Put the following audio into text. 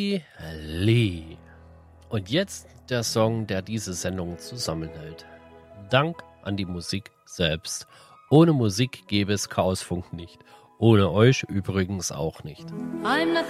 Lee. Und jetzt der Song, der diese Sendung zusammenhält. Dank an die Musik selbst. Ohne Musik gäbe es Chaosfunk nicht. Ohne euch übrigens auch nicht. I'm not